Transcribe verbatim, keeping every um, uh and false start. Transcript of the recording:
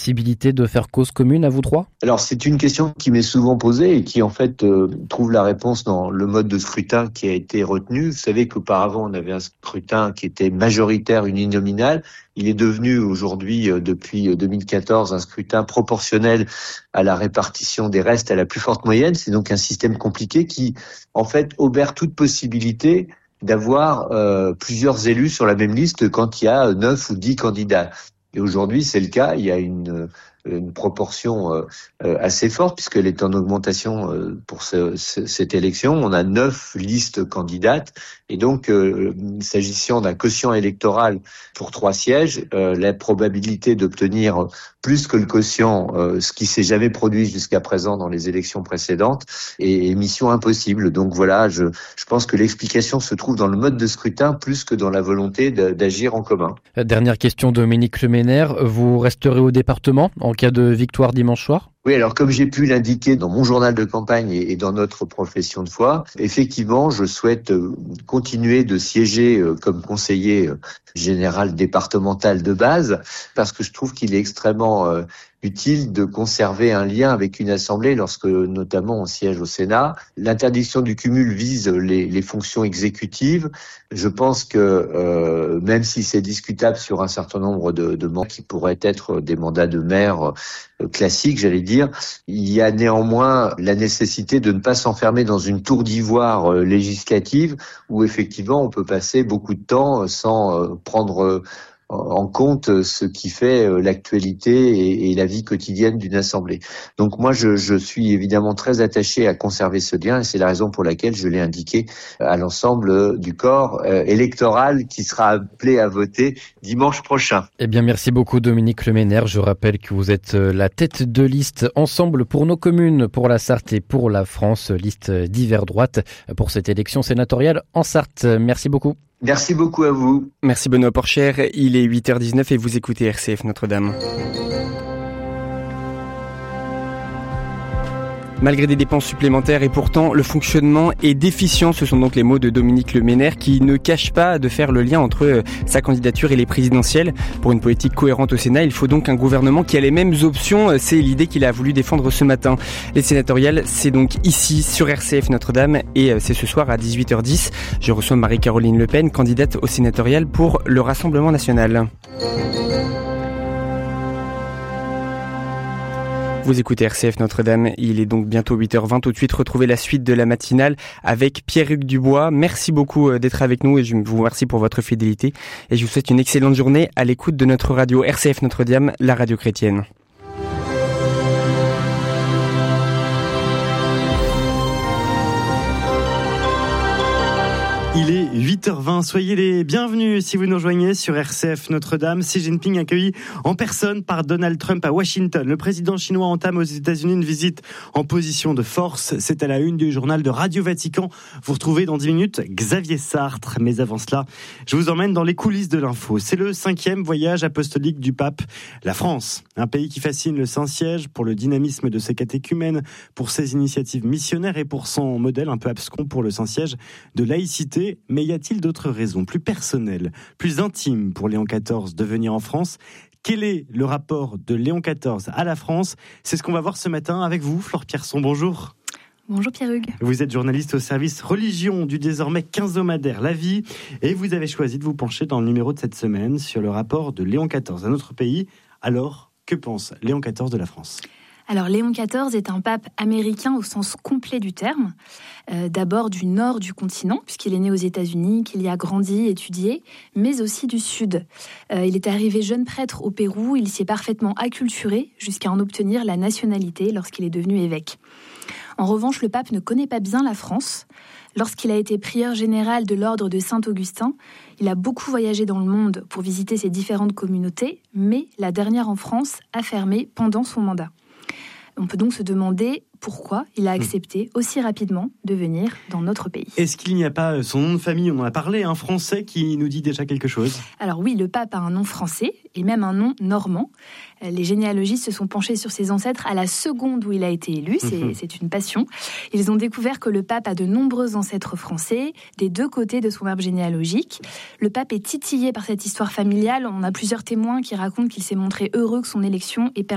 possibilité de faire cause commune à vous trois ? Alors c'est une question qui m'est souvent posée et qui en fait euh, trouve la réponse dans le mode de scrutin qui a été retenu. Vous savez qu'auparavant on avait un scrutin qui était majoritaire uninominal. Il est devenu aujourd'hui, euh, depuis deux mille quatorze, un scrutin proportionnel à la répartition des restes à la plus forte moyenne. C'est donc un système compliqué qui en fait obère toute possibilité d'avoir euh, plusieurs élus sur la même liste quand il y a neuf ou dix candidats. Et aujourd'hui, c'est le cas. Il y a une, une proportion euh, assez forte puisqu'elle est en augmentation euh, pour ce, ce, cette élection. On a neuf listes candidates et donc, euh, s'agissant d'un quotient électoral pour trois sièges, euh, la probabilité d'obtenir plus que le quotient, euh, ce qui s'est jamais produit jusqu'à présent dans les élections précédentes, est, est mission impossible. Donc voilà, je, je pense que l'explication se trouve dans le mode de scrutin plus que dans la volonté de, d'agir en commun. Dernière question, Dominique Leménaire, vous resterez au département en cas de victoire dimanche soir ? Oui, alors comme j'ai pu l'indiquer dans mon journal de campagne et dans notre profession de foi, effectivement, je souhaite continuer de siéger comme conseiller général départemental de base parce que je trouve qu'il est extrêmement utile de conserver un lien avec une assemblée lorsque notamment on siège au Sénat. L'interdiction du cumul vise les, les fonctions exécutives. Je pense que euh, même si c'est discutable sur un certain nombre de, de mandats qui pourraient être des mandats de maire euh, classiques, j'allais dire, il y a néanmoins la nécessité de ne pas s'enfermer dans une tour d'ivoire euh, législative où effectivement on peut passer beaucoup de temps sans euh, prendre euh, en compte ce qui fait l'actualité et, et la vie quotidienne d'une assemblée. Donc moi, je, je suis évidemment très attaché à conserver ce lien et c'est la raison pour laquelle je l'ai indiqué à l'ensemble du corps euh, électoral qui sera appelé à voter dimanche prochain. Eh bien, merci beaucoup Dominique Leménaire. Je rappelle que vous êtes la tête de liste Ensemble pour nos communes, pour la Sarthe et pour la France, liste d'hiver droite pour cette élection sénatoriale en Sarthe. Merci beaucoup. Merci beaucoup à vous. Merci Benoît Porchère. Il est huit heures dix-neuf et vous écoutez R C F Notre-Dame. Malgré des dépenses supplémentaires et pourtant le fonctionnement est déficient, ce sont donc les mots de Dominique Leménaire qui ne cache pas de faire le lien entre sa candidature et les présidentielles. Pour une politique cohérente au Sénat, il faut donc un gouvernement qui a les mêmes options, c'est l'idée qu'il a voulu défendre ce matin. Les sénatoriales, c'est donc ici sur R C F Notre-Dame et c'est ce soir à dix-huit heures dix. Je reçois Marie-Caroline Le Pen, candidate au sénatorial pour le Rassemblement National. Vous écoutez R C F Notre-Dame, il est donc bientôt huit heures vingt. Tout de suite, retrouvez la suite de la matinale avec Pierre-Hugues Dubois. Merci beaucoup d'être avec nous et je vous remercie pour votre fidélité. Et je vous souhaite une excellente journée à l'écoute de notre radio R C F Notre-Dame, la radio chrétienne. Il est huit heures vingt, soyez les bienvenus si vous nous rejoignez sur R C F Notre-Dame. Xi Jinping accueilli en personne par Donald Trump à Washington. Le président chinois entame aux États-Unis une visite en position de force. C'est à la une du journal de Radio Vatican. Vous retrouvez dans dix minutes Xavier Sartre. Mais avant cela, je vous emmène dans les coulisses de l'info. C'est le cinquième voyage apostolique du pape. La France, un pays qui fascine le Saint-Siège pour le dynamisme de ses catéchumènes, pour ses initiatives missionnaires et pour son modèle un peu abscon pour le Saint-Siège de laïcité. Mais y a-t-il d'autres raisons plus personnelles, plus intimes pour Léon quatorze de venir en France ? Quel est le rapport de Léon quatorze à la France ? C'est ce qu'on va voir ce matin avec vous, Flore Pierson. Bonjour. Bonjour Pierre-Hugues. Vous êtes journaliste au service religion du désormais quinzomadaire La Vie et vous avez choisi de vous pencher dans le numéro de cette semaine sur le rapport de Léon quatorze à notre pays. Alors, que pense Léon quatorze de la France ? Alors Léon quatorze est un pape américain au sens complet du terme. Euh, d'abord du nord du continent, puisqu'il est né aux États-Unis, qu'il y a grandi, étudié, mais aussi du sud. Euh, il est arrivé jeune prêtre au Pérou, il s'y est parfaitement acculturé jusqu'à en obtenir la nationalité lorsqu'il est devenu évêque. En revanche, le pape ne connaît pas bien la France. Lorsqu'il a été prieur général de l'ordre de Saint-Augustin, il a beaucoup voyagé dans le monde pour visiter ses différentes communautés, mais la dernière en France a fermé pendant son mandat. On peut donc se demander pourquoi il a accepté aussi rapidement de venir dans notre pays. Est-ce qu'il n'y a pas son nom de famille, on en a parlé, un français qui nous dit déjà quelque chose ? Alors oui, le pape a un nom français et même un nom normand. Les généalogistes se sont penchés sur ses ancêtres à la seconde où il a été élu, c'est, mmh. c'est une passion. Ils ont découvert que le pape a de nombreux ancêtres français, des deux côtés de son arbre généalogique. Le pape est titillé par cette histoire familiale, on a plusieurs témoins qui racontent qu'il s'est montré heureux que son élection ait permis